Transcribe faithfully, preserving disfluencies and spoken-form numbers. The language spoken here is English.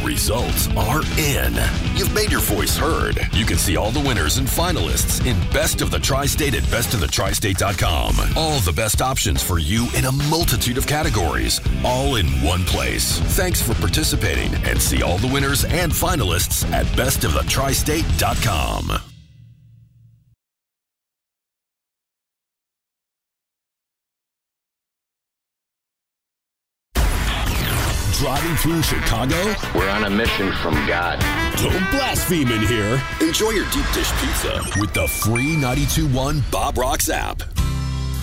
results are in. You've made your voice heard. You can see all the winners and finalists in Best of the Tri-State at best of the tri state dot com. All the best options for you in a multitude of categories, all in one place. Thanks for participating, and see all the winners and finalists at best of the tri state dot com. Driving through Chicago? We're on a mission from God. Don't blaspheme in here. Enjoy your deep dish pizza with the free ninety-two point one Bob Rocks app.